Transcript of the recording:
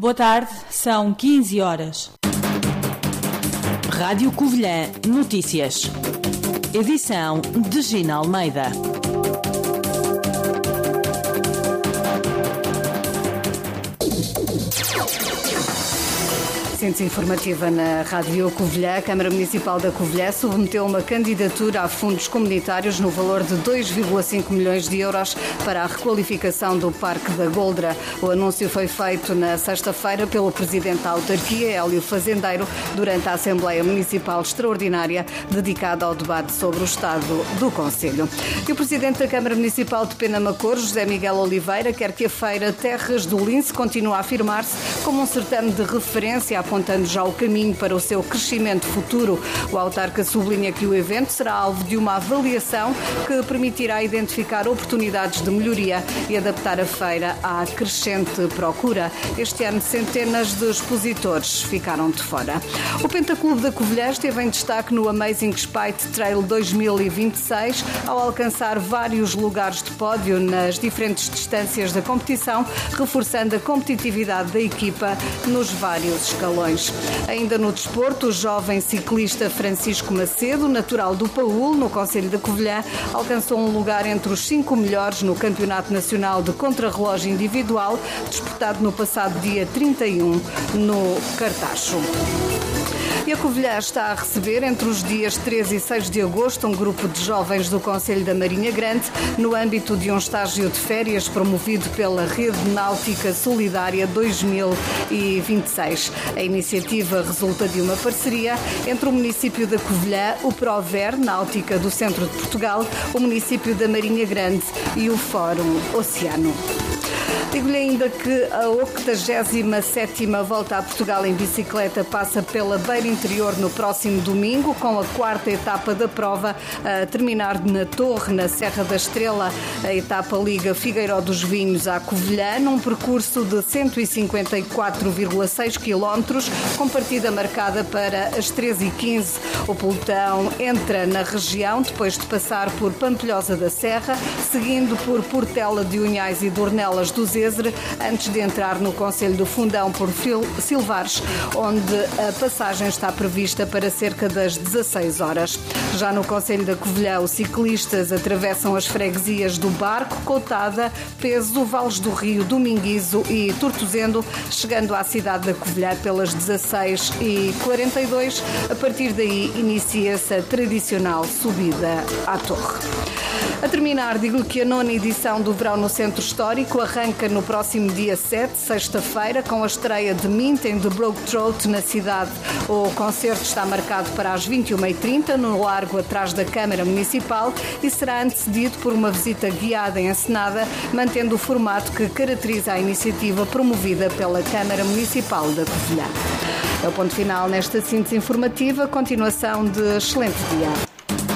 Boa tarde, são 15 horas. Rádio Covilhã Notícias. Edição de Gina Almeida. Síntese informativa na Rádio Covilhã. A Câmara Municipal da Covilhã submeteu uma candidatura a fundos comunitários no valor de 2,5 milhões de euros para a requalificação do Parque da Goldra. O anúncio foi feito na sexta-feira pelo Presidente da Autarquia, Hélio Fazendeiro, durante a Assembleia Municipal Extraordinária dedicada ao debate sobre o estado do Concelho. E o Presidente da Câmara Municipal de Penamacor, José Miguel Oliveira, quer que a Feira Terras do Lince continue a afirmar-se como um certame de referência, apontando já o caminho para o seu crescimento futuro. O autarca sublinha que o evento será alvo de uma avaliação que permitirá identificar oportunidades de melhoria e adaptar a feira à crescente procura. Este ano, centenas de expositores ficaram de fora. O Pentaclube da Covilhã esteve em destaque no Amazing Spite Trail 2026, ao alcançar vários lugares de pódio nas diferentes distâncias da competição, reforçando a competitividade da equipa nos vários escalões. Ainda no desporto, o jovem ciclista Francisco Macedo, natural do Paúl, no Concelho da Covilhã, alcançou um lugar entre os 5 melhores no Campeonato Nacional de Contrarrelógio Individual, disputado no passado dia 31 no Cartacho. E a Covilhã está a receber, entre os dias 13 e 6 de agosto, um grupo de jovens do Concelho da Marinha Grande, no âmbito de um estágio de férias promovido pela Rede Náutica Solidária 2026. A iniciativa resulta de uma parceria entre o município da Covilhã, o Prover Náutica do Centro de Portugal, o município da Marinha Grande e o Fórum Oceano. Digo-lhe ainda que a 87ª Volta a Portugal em bicicleta passa pela Beira Interior no próximo domingo, com a quarta etapa da prova a terminar na Torre, na Serra da Estrela. A etapa liga Figueiró dos Vinhos à Covilhã, num percurso de 154,6 km, com partida marcada para as 13h15. O pelotão entra na região depois de passar por Pampilhosa da Serra, seguindo por Portela de Unhais e Dornelas do Zézer, antes de entrar no Concelho do Fundão por Silvares, onde a passagem está prevista para cerca das 16 horas. Já no Concelho da Covilhã, os ciclistas atravessam as freguesias do Barco, Coutada, Peso, Vales do Rio, Dominguizo e Tortozendo, chegando à cidade da Covilhã pelas 16h42. A partir daí inicia-se a tradicional subida à Torre. A terminar, digo que a 9ª edição do Verão no Centro Histórico arranca no próximo dia 7, sexta-feira, com a estreia de Minten de Broke-Throat na cidade. O concerto está marcado para as 21h30 no largo atrás da Câmara Municipal e será antecedido por uma visita guiada e encenada, mantendo o formato que caracteriza a iniciativa promovida pela Câmara Municipal da Covilhã. É o ponto final nesta síntese informativa. Continuação de excelente dia.